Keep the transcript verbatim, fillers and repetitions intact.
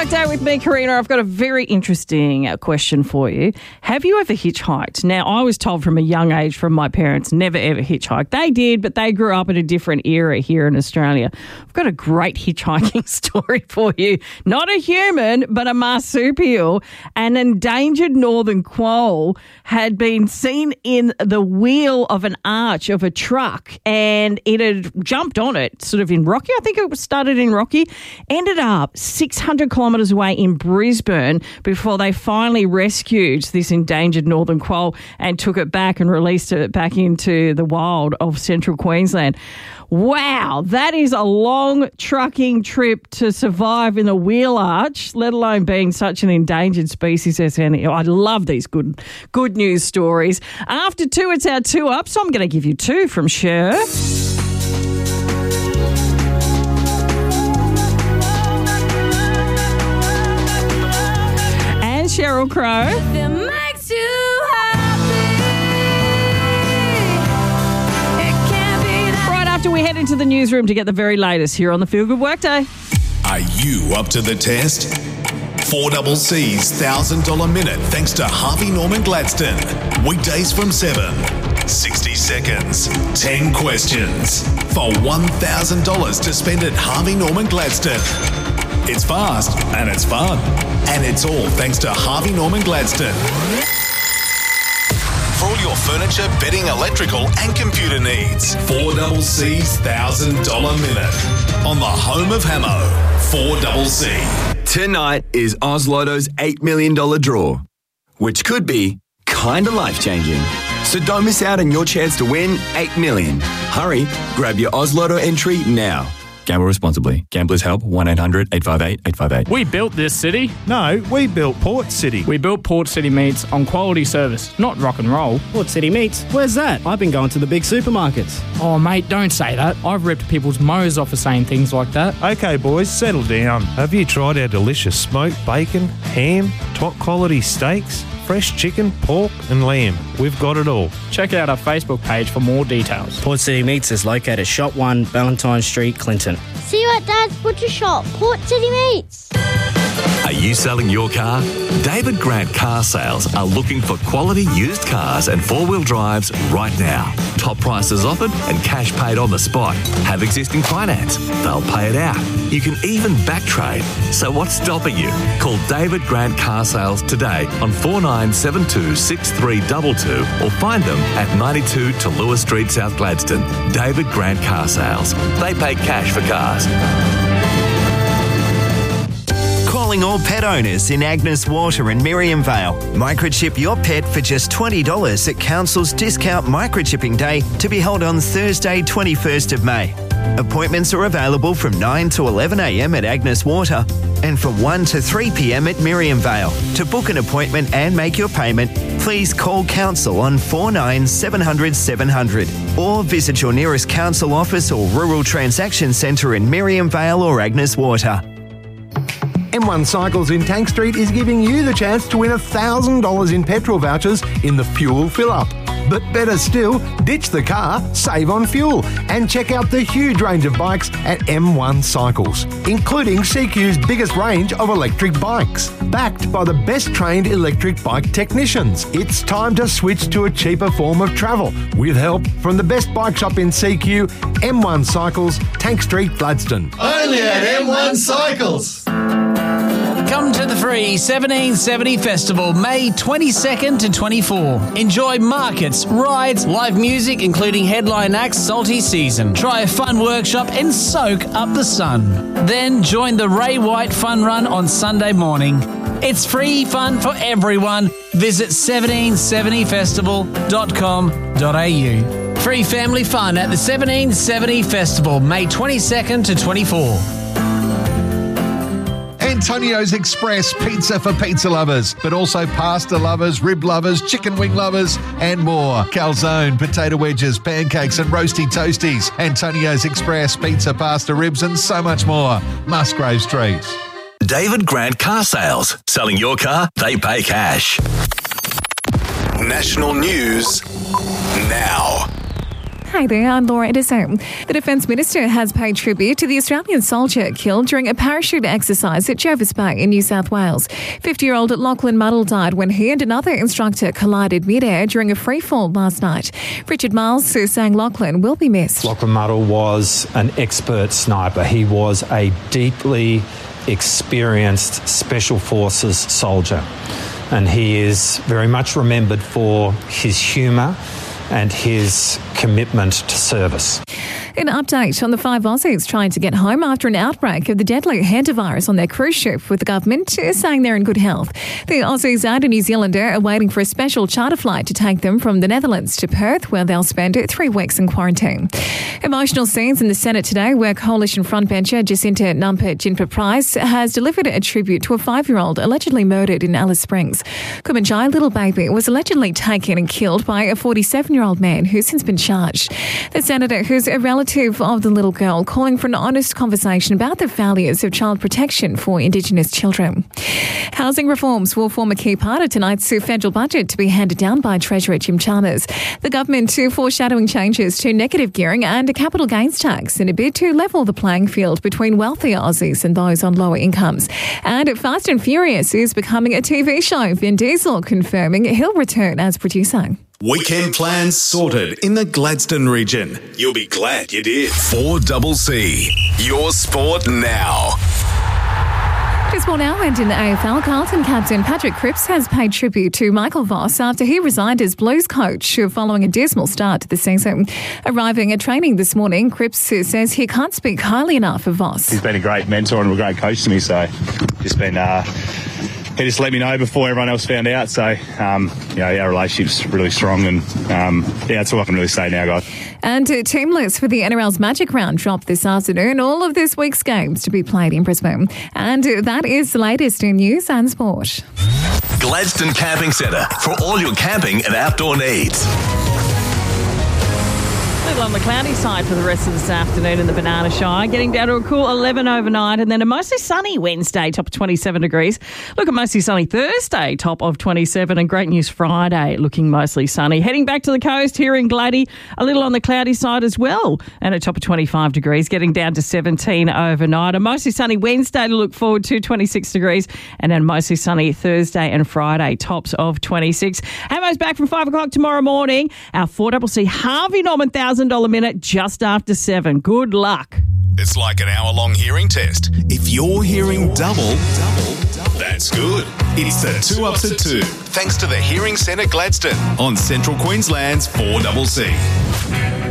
Workday with me, Karina. I've got a very interesting question for you. Have you ever hitchhiked? Now, I was told from a young age from my parents, never ever hitchhike. They did, but they grew up in a different era here in Australia. I've got a great hitchhiking story for you. Not a human, but a marsupial. An endangered northern quoll had been seen in the wheel of an arch of a truck, and it had jumped on it, sort of in Rocky. I think it was started in Rocky. Ended up six hundred kilometres away in Brisbane before they finally rescued this endangered northern quoll and took it back and released it back into the wild of central Queensland. Wow, that is a long trucking trip to survive in a wheel arch, let alone being such an endangered species as any. I love these good good news stories. After two, it's our two up, so I'm going to give you two from Cher. Sheryl Crow. It makes you happy. It can't be that. Right after we head into the newsroom to get the very latest here on the Feel Good Workday. Are you up to the test? four C C's one thousand dollars minute thanks to Harvey Norman Gladstone. Weekdays from seven. sixty seconds. ten questions. For one thousand dollars to spend at Harvey Norman Gladstone. It's fast and it's fun. And it's all thanks to Harvey Norman Gladstone. For all your furniture, bedding, electrical and computer needs. four C C's one thousand dollars minute. On the home of Hamo. four C C. Tonight is Oz Lotto's eight million dollars draw, which could be kinda life-changing. So don't miss out on your chance to win eight million dollars. Hurry, grab your Oz Lotto entry now. Gamble responsibly. Gamblers help one eight hundred eight five eight eight five eight. We built this city. No, we built Port City. We built Port City Meats on quality service, not rock and roll. Port City Meats? Where's that? I've been going to the big supermarkets. Oh, mate, don't say that. I've ripped people's mows off for saying things like that. Okay, boys, settle down. Have you tried our delicious smoked bacon, ham, top quality steaks, fresh chicken, pork and lamb? We've got it all. Check out our Facebook page for more details. Port City Meats is located Shop one, Valentine Street, Clinton. See you at Dad's Butcher Shop, Port City Meats. Are you selling your car? David Grant Car Sales are looking for quality used cars and four-wheel drives right now. Top prices offered and cash paid on the spot. Have existing finance. They'll pay it out. You can even back trade. So what's stopping you? Call David Grant Car Sales today on four nine seven two six three two two or find them at ninety-two to Lewis Street, South Gladstone. David Grant Car Sales. They pay cash for cars. Calling all pet owners in Agnes Water and Miriam Vale. Microchip your pet for just twenty dollars at Council's Discount Microchipping Day to be held on Thursday, twenty-first of May. Appointments are available from nine to eleven a m at Agnes Water and from one to three p m at Miriam Vale. To book an appointment and make your payment, please call Council on four nine seven hundred seven hundred or visit your nearest Council office or Rural Transaction Centre in Miriam Vale or Agnes Water. M one Cycles in Tank Street is giving you the chance to win one thousand dollars in petrol vouchers in the fuel fill-up. But better still, ditch the car, save on fuel, and check out the huge range of bikes at M one Cycles, including C Q's biggest range of electric bikes. Backed by the best trained electric bike technicians, it's time to switch to a cheaper form of travel with help from the best bike shop in C Q, M one Cycles, Tank Street, Gladstone. Only at M one Cycles. Come to the free seventeen seventy Festival, May twenty-second to twenty-fourth. Enjoy markets, rides, live music, including headline acts, Salty Season. Try a fun workshop and soak up the sun. Then join the Ray White Fun Run on Sunday morning. It's free fun for everyone. Visit seventeen seventy festival dot com dot a u. Free family fun at the seventeen seventy Festival, May twenty-second to twenty-fourth. Antonio's Express pizza for pizza lovers, but also pasta lovers, rib lovers, chicken wing lovers, and more. Calzone, potato wedges, pancakes, and roasty toasties. Antonio's Express pizza, pasta, ribs, and so much more. Musgrave Street. David Grant Car Sales. Selling your car, they pay cash. National news now. Hey there, I'm Laura Edison. The Defence Minister has paid tribute to the Australian soldier killed during a parachute exercise at Jervis Bay in New South Wales. fifty-year-old Lachlan Muddle died when he and another instructor collided mid-air during a free-fall last night. Richard Miles is saying Lachlan will be missed. Lachlan Muddle was an expert sniper. He was a deeply experienced Special Forces soldier, and he is very much remembered for his humour and his commitment to service. An update on the five Aussies trying to get home after an outbreak of the deadly hantavirus on their cruise ship, with the government saying they're in good health. The Aussies and a New Zealander are waiting for a special charter flight to take them from the Netherlands to Perth, where they'll spend three weeks in quarantine. Emotional scenes in the Senate today, where Coalition frontbencher Jacinta Numpert Jinpa Price has delivered a tribute to a five-year-old allegedly murdered in Alice Springs. Kumanjai Little Baby was allegedly taken and killed by a forty-seven-year-old man who's since been charged. The senator, who's a relative of the little girl, calling for an honest conversation about the values of child protection for Indigenous children. Housing reforms will form a key part of tonight's federal budget to be handed down by Treasurer Jim Chalmers. The government too foreshadowing changes to negative gearing and a capital gains tax in a bid to level the playing field between wealthier Aussies and those on lower incomes. And Fast and Furious is becoming a T V show, Vin Diesel confirming he'll return as producer. Weekend plans sorted in the Gladstone region. You'll be glad you did. four double C, your sport now. Just more now, and in the A F L, Carlton captain Patrick Cripps has paid tribute to Michael Voss after he resigned as Blues coach following a dismal start to the season. Arriving at training this morning, Cripps says he can't speak highly enough of Voss. He's been a great mentor and a great coach to me, so just been... Uh, He just let me know before everyone else found out. So, um, you know, our relationship's really strong, and um, yeah, that's all I can really say now, guys. And uh, team lists for the N R L's Magic Round dropped this afternoon. All of this week's games to be played in Brisbane. And uh, that is the latest in news and sport. Gladstone Camping Centre for all your camping and outdoor needs. A little on the cloudy side for the rest of this afternoon in the Banana Shire, getting down to a cool eleven overnight, and then a mostly sunny Wednesday, top of twenty-seven degrees. Look at mostly sunny Thursday, top of twenty-seven, and great news Friday, looking mostly sunny. Heading back to the coast here in Gladdy, a little on the cloudy side as well, and a top of twenty-five degrees, getting down to seventeen overnight. A mostly sunny Wednesday to look forward to, twenty-six degrees, and then mostly sunny Thursday and Friday, tops of twenty-six. Hammo's back from five o'clock tomorrow morning. Our four C C Harvey Norman one thousand dollars minute just after seven. Good luck. It's like an hour-long hearing test. If you're hearing double, double, double, that's good. It's the two ups at two, thanks to the Hearing Centre Gladstone on Central Queensland's four C C.